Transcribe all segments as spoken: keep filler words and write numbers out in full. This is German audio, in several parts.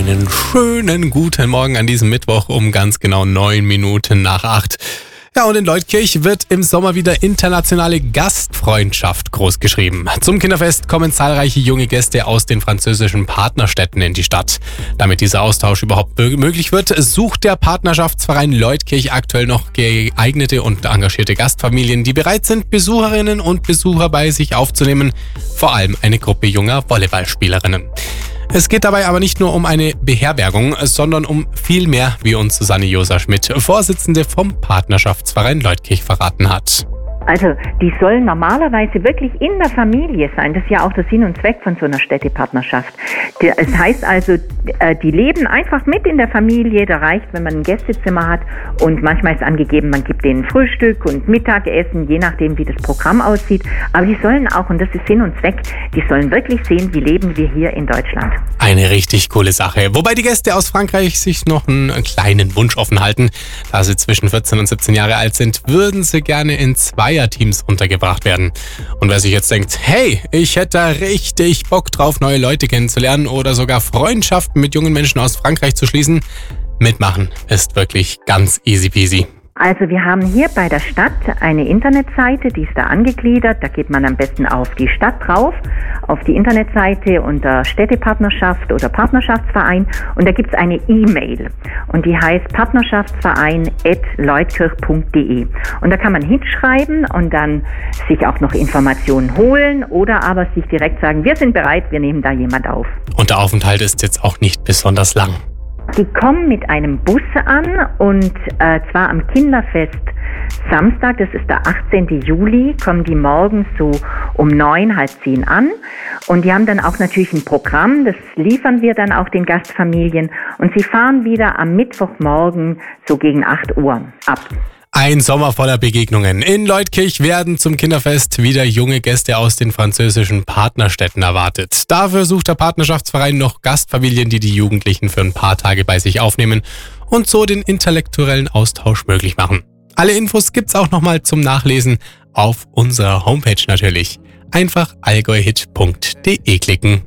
Einen schönen guten Morgen an diesem Mittwoch um ganz genau neun Minuten nach acht. Ja, und in Leutkirch wird im Sommer wieder internationale Gastfreundschaft großgeschrieben. Zum Kinderfest kommen zahlreiche junge Gäste aus den französischen Partnerstädten in die Stadt. Damit dieser Austausch überhaupt möglich wird, sucht der Partnerschaftsverein Leutkirch aktuell noch geeignete und engagierte Gastfamilien, die bereit sind, Besucherinnen und Besucher bei sich aufzunehmen, vor allem eine Gruppe junger Volleyballspielerinnen. Es geht dabei aber nicht nur um eine Beherbergung, sondern um viel mehr, wie uns Susanne Josa-Schmidt, Vorsitzende vom Partnerschaftsverein Leutkirch, verraten hat. Also die sollen normalerweise wirklich in der Familie sein. Das ist ja auch der Sinn und Zweck von so einer Städtepartnerschaft. Es heißt also, die leben einfach mit in der Familie. Da reicht, wenn man ein Gästezimmer hat, und manchmal ist angegeben, man gibt denen Frühstück und Mittagessen, je nachdem, wie das Programm aussieht. Aber die sollen auch, und das ist Sinn und Zweck, die sollen wirklich sehen, wie leben wir hier in Deutschland. Eine richtig coole Sache. Wobei die Gäste aus Frankreich sich noch einen kleinen Wunsch offen halten. Da sie zwischen vierzehn und siebzehn Jahre alt sind, würden sie gerne in zwei Teams untergebracht werden. Und wer sich jetzt denkt, hey, ich hätte da richtig Bock drauf, neue Leute kennenzulernen oder sogar Freundschaften mit jungen Menschen aus Frankreich zu schließen, mitmachen ist wirklich ganz easy peasy. Also wir haben hier bei der Stadt eine Internetseite, die ist da angegliedert. Da geht man am besten auf die Stadt drauf, auf die Internetseite unter Städtepartnerschaft oder Partnerschaftsverein, und da gibt es eine E-Mail und die heißt partnerschaftsverein at leutkirch punkt de, und da kann man hinschreiben und dann sich auch noch Informationen holen oder aber sich direkt sagen, wir sind bereit, wir nehmen da jemand auf. Und der Aufenthalt ist jetzt auch nicht besonders lang. Die kommen mit einem Bus an, und äh, zwar am Kinderfest Samstag, das ist der achtzehnten Juli, kommen die morgens so um neun, halb zehn an, und die haben dann auch natürlich ein Programm, das liefern wir dann auch den Gastfamilien, und sie fahren wieder am Mittwochmorgen so gegen acht Uhr ab. Ein Sommer voller Begegnungen. In Leutkirch werden zum Kinderfest wieder junge Gäste aus den französischen Partnerstädten erwartet. Dafür sucht der Partnerschaftsverein noch Gastfamilien, die die Jugendlichen für ein paar Tage bei sich aufnehmen und so den intellektuellen Austausch möglich machen. Alle Infos gibt's auch nochmal zum Nachlesen auf unserer Homepage natürlich. Einfach allgäuhit punkt de klicken.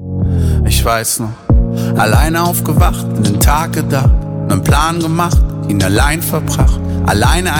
Ich weiß noch, alleine aufgewacht, einen Tag gedacht, einen Plan gemacht, ihn allein verbracht, alleine ein